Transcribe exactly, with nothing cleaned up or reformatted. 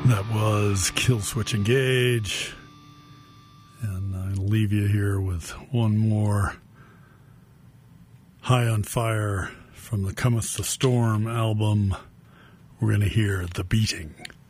That was Killswitch Engage. And I'll leave you here with one more High on Fire from the Cometh the Storm album. We're going to hear The Beating.